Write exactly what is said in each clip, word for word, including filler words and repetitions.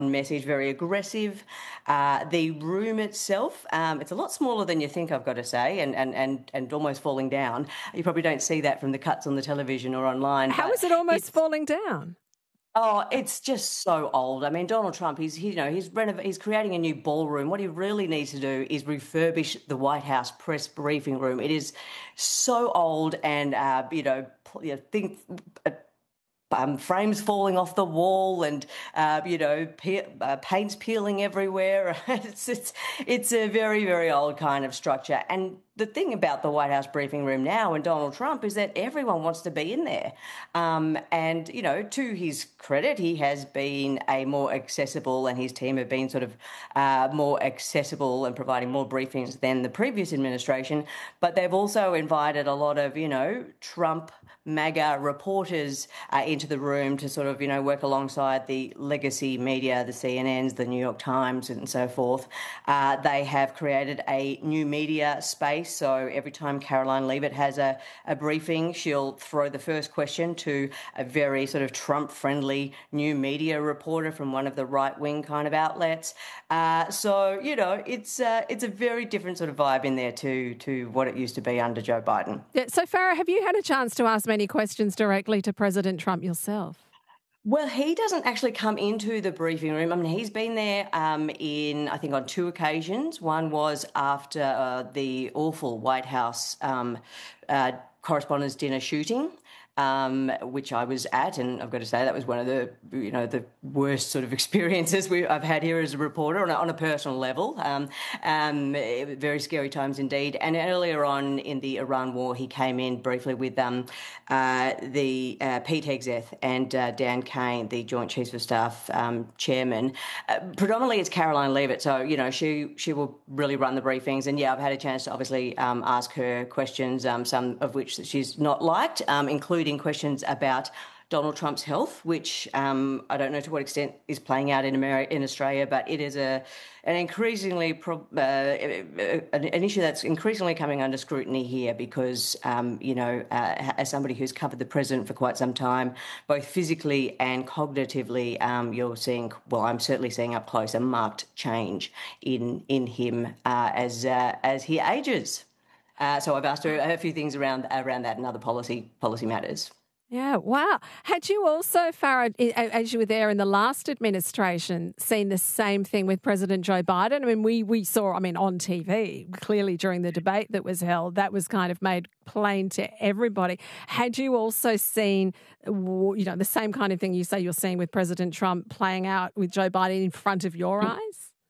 message, very aggressive. Uh, the room itself, um, it's a lot smaller than you think, I've got to say, and, and, and, and almost falling down. You probably don't see that from the cuts on the television or online. How is it almost falling down? Oh, it's just so old. I mean, Donald Trump, he's, he, you know, he's renov- he's creating a new ballroom. What he really needs to do is refurbish the White House press briefing room. It is so old and, uh, you know, you know think... Uh, Um, frames falling off the wall and, uh, you know, pe- uh, paint's peeling everywhere. it's, it's, it's a very, very old kind of structure. And the thing about the White House briefing room now and Donald Trump is that everyone wants to be in there. Um, and, you know, to his credit, he has been a more accessible, and his team have been sort of uh, more accessible and providing more briefings than the previous administration. But they've also invited a lot of, you know, Trump MAGA reporters uh, into the room to sort of, you know, work alongside the legacy media, the C N Ns, the New York Times and so forth. Uh, they have created a new media space. So every time Caroline Leavitt has a, a briefing, she'll throw the first question to a very sort of Trump-friendly new media reporter from one of the right-wing kind of outlets. Uh, so, you know, it's uh, it's a very different sort of vibe in there to, to what it used to be under Joe Biden. Yeah, so, Farah, have you had a chance to ask many questions directly to President Trump yourself? Well, he doesn't actually come into the briefing room. I mean, he's been there um, in, I think, on two occasions. One was after uh, the awful White House um, uh, Correspondents' Dinner shooting, um, which I was at, and I've got to say that was one of the, you know, the worst sort of experiences we, I've had here as a reporter on a, on a personal level. Um, um, very scary times indeed. And earlier on in the Iran war, he came in briefly with um, uh, the uh, Pete Hegseth and uh, Dan Kane, the Joint Chiefs of Staff um, chairman. Uh, predominantly, it's Caroline Leavitt, so you know she she will really run the briefings. And yeah, I've had a chance to obviously um, ask her questions, um, some of which that she's not liked, um, including questions about Donald Trump's health, which um, I don't know to what extent is playing out in America, in Australia, but it is a an increasingly pro- uh, an, an issue that's increasingly coming under scrutiny here because um, you know, uh, as somebody who's covered the president for quite some time, both physically and cognitively, um, you're seeing, well, I'm certainly seeing up close a marked change in in him uh, as uh, as he ages. Uh, so I've asked her a few things around around that and other policy policy matters. Yeah, wow. Had you also, Farah, as you were there in the last administration, seen the same thing with President Joe Biden? I mean, we, we saw, I mean, on T V, clearly during the debate that was held, that was kind of made plain to everybody. Had you also seen, you know, the same kind of thing you say you're seeing with President Trump playing out with Joe Biden in front of your eyes?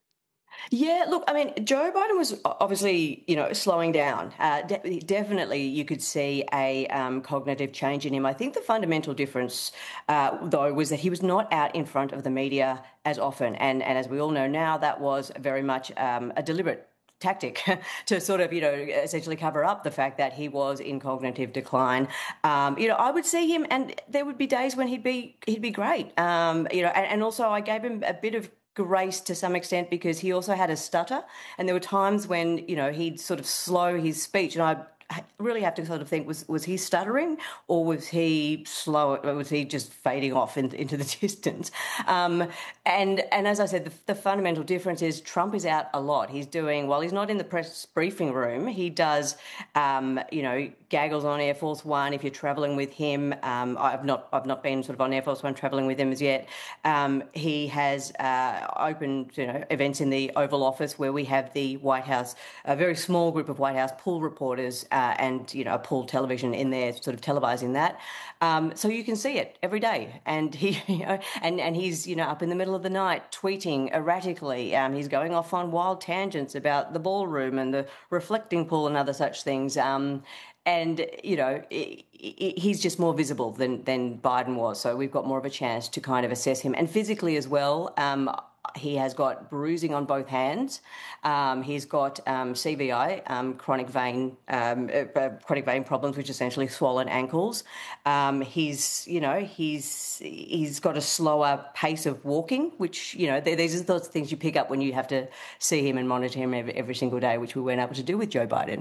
Yeah, look, I mean, Joe Biden was obviously, you know, slowing down. Uh, de- definitely, you could see a um, cognitive change in him. I think the fundamental difference, uh, though, was that he was not out in front of the media as often. And, and as we all know now, that was very much um, a deliberate tactic to sort of, you know, essentially cover up the fact that he was in cognitive decline. Um, you know, I would see him and there would be days when he'd be he'd be great. Um, you know, and, and also I gave him a bit of grace to some extent because he also had a stutter and there were times when, you know, he'd sort of slow his speech and I really have to sort of think, was was he stuttering or was he slow, or was he just fading off in, into the distance? Um, and and as I said, the, the fundamental difference is Trump is out a lot. He's doing, while he's not in the press briefing room, he does, um, you know, gaggles on Air Force One if you're travelling with him. Um, I've not I've not been sort of on Air Force One travelling with him as yet. Um, he has uh, opened, you know, events in the Oval Office where we have the White House, a very small group of White House pool reporters uh, Uh, and, you know, a pool television in there sort of televising that. Um, so you can see it every day. And he, you know, and, and he's, you know, up in the middle of the night tweeting erratically. Um, he's going off on wild tangents about the ballroom and the reflecting pool and other such things. Um, and, you know, it, it, he's just more visible than, than Biden was. So we've got more of a chance to kind of assess him. And physically as well, um, he has got bruising on both hands. Um, he's got um, C V I, um, chronic vein, um, uh, chronic vein problems, which essentially swollen ankles. Um, he's, you know, he's he's got a slower pace of walking, which, you know, these are the things you pick up when you have to see him and monitor him every, every single day, which we weren't able to do with Joe Biden.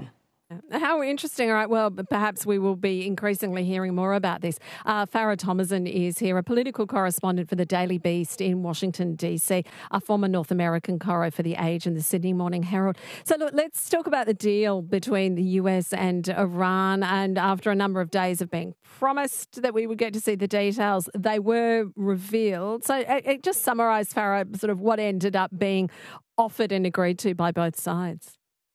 How interesting. All right. Well, perhaps we will be increasingly hearing more about this. Uh, Farah Thomason is here, a political correspondent for the Daily Beast in Washington, D C, a former North American corro for The Age and the Sydney Morning Herald. So look, let's talk about the deal between the U S and Iran. And after a number of days of being promised that we would get to see the details, they were revealed. So uh, uh, just summarise, Farah, sort of what ended up being offered and agreed to by both sides.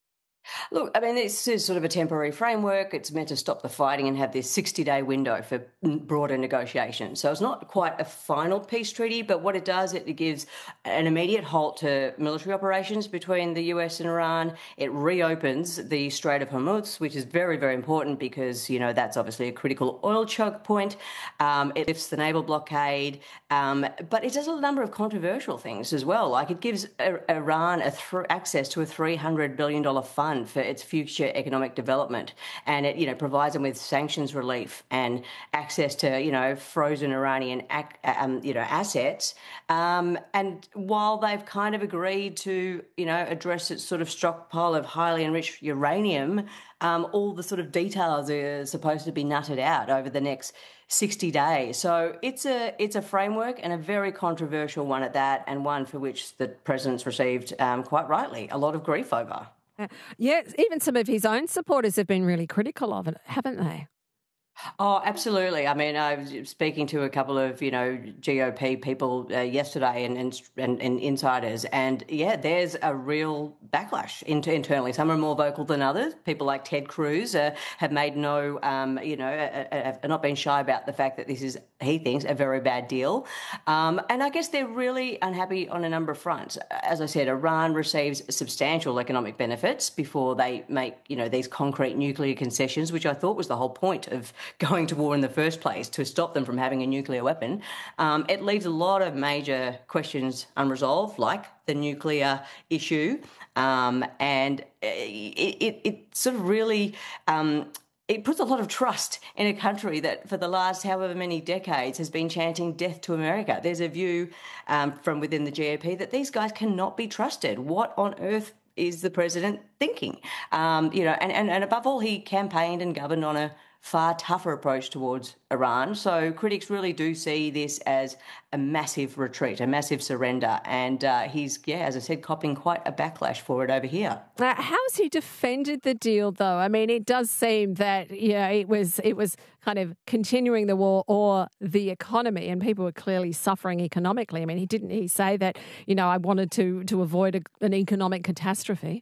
Look, I mean, this is sort of a temporary framework. It's meant to stop the fighting and have this sixty-day window for broader negotiations. So it's not quite a final peace treaty, but what it does, it gives an immediate halt to military operations between the U S and Iran. It reopens the Strait of Hormuz, which is very, very important because, you know, that's obviously a critical oil choke point. Um, it lifts the naval blockade, um, but it does a number of controversial things as well. Like it gives Iran a th- access to a three hundred billion dollars fund for its future economic development, and it, you know, provides them with sanctions relief and access to, you know, frozen Iranian, um, you know, assets. Um, and while they've kind of agreed to, you know, address its sort of stockpile of highly enriched uranium, um, all the sort of details are supposed to be nutted out over the next sixty days. So it's a it's a framework, and a very controversial one at that, and one for which the president's received, um, quite rightly, a lot of grief over. Yeah, even some of his own supporters have been really critical of it, haven't they? Oh, absolutely. I mean, I was speaking to a couple of, you know, G O P people uh, yesterday and, and and and insiders, and yeah, there's a real backlash into, internally. Some are more vocal than others. People like Ted Cruz uh, have made no, um, you know, uh, uh, not been shy about the fact that this is, he thinks, a very bad deal. Um, and I guess they're really unhappy on a number of fronts. As I said, Iran receives substantial economic benefits before they make, you know, these concrete nuclear concessions, which I thought was the whole point of going to war in the first place, to stop them from having a nuclear weapon. Um, it leaves a lot of major questions unresolved, like the nuclear issue, um, and it, it, it sort of really... Um, It puts a lot of trust in a country that for the last however many decades has been chanting death to America. There's a view um, from within the G O P that these guys cannot be trusted. What on earth is the president thinking? Um, you know, and, and, and above all, he campaigned and governed on a far tougher approach towards Iran. So critics really do see this as a massive retreat, a massive surrender. And uh, he's, yeah, as I said, copping quite a backlash for it over here. Uh, how's he defended the deal, though? I mean, it does seem that, you know, it was it was kind of continuing the war or the economy, and people were clearly suffering economically. I mean, he didn't he say that, you know, I wanted to to avoid a, an economic catastrophe?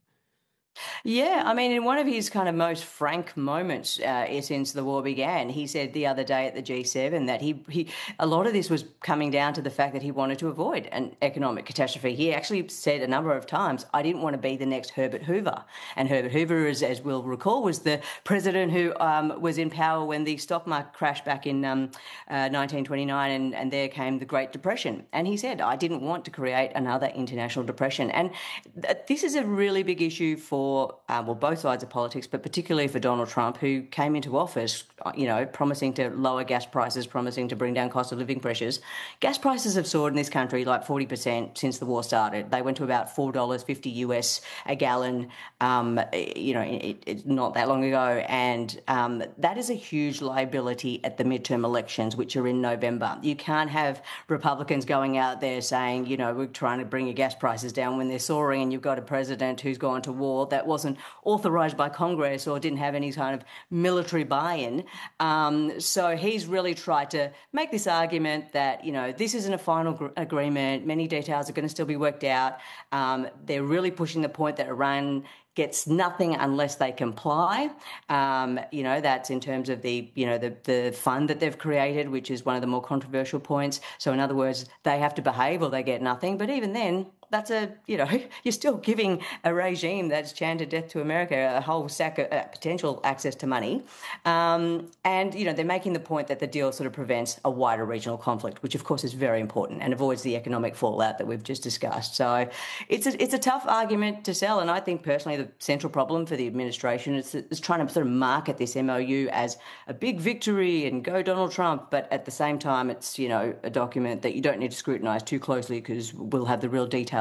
Yeah, I mean, in one of his kind of most frank moments uh, since the war began, he said the other day at the G seven that he, he a lot of this was coming down to the fact that he wanted to avoid an economic catastrophe. He actually said a number of times, I didn't want to be the next Herbert Hoover. And Herbert Hoover, as, as we'll recall, was the president who um, was in power when the stock market crashed back in um, uh, nineteen twenty-nine, and, and there came the Great Depression. And he said, I didn't want to create another international depression. And th- this is a really big issue for For uh, well, both sides of politics, but particularly for Donald Trump, who came into office, you know, promising to lower gas prices, promising to bring down cost of living pressures. Gas prices have soared in this country like forty percent since the war started. They went to about four dollars fifty U S a gallon, um, you know, it, it, not that long ago. And um, that is a huge liability at the midterm elections, which are in November. You can't have Republicans going out there saying, you know, we're trying to bring your gas prices down when they're soaring, and you've got a president who's gone to war that wasn't authorised by Congress or didn't have any kind of military buy-in. Um, so he's really tried to make this argument that, you know, this isn't a final gr- agreement. Many details are going to still be worked out. Um, they're really pushing the point that Iran gets nothing unless they comply. Um, you know, that's in terms of the, you know, the, the fund that they've created, which is one of the more controversial points. So in other words, they have to behave or they get nothing. But even then, that's a, you know, you're still giving a regime that's chanted death to America a whole sack of uh, potential access to money. Um, and, you know, they're making the point that the deal sort of prevents a wider regional conflict, which of course is very important and avoids the economic fallout that we've just discussed. So it's a, it's a tough argument to sell. And I think personally the central problem for the administration is, is trying to sort of market this M O U as a big victory and go Donald Trump. But at the same time, it's, you know, a document that you don't need to scrutinise too closely because we'll have the real details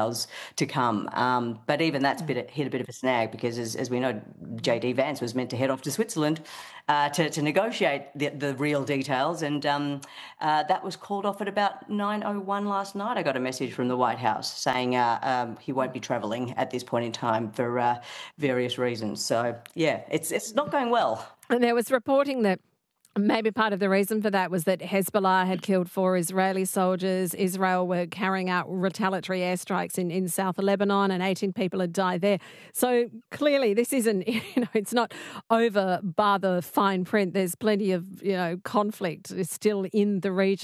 details to come. Um, but even that's bit, hit a bit of a snag because, as, as we know, J D Vance was meant to head off to Switzerland uh, to, to negotiate the, the real details, and um, uh, that was called off at about nine oh one last night. I got a message from the White House saying uh, um, he won't be travelling at this point in time for uh, various reasons. So, yeah, it's it's not going well. And there was reporting that maybe part of the reason for that was that Hezbollah had killed four Israeli soldiers. Israel were carrying out retaliatory airstrikes in, in South Lebanon, and eighteen people had died there. So clearly this isn't, you know, it's not over bar the fine print. There's plenty of, you know, conflict still in the region.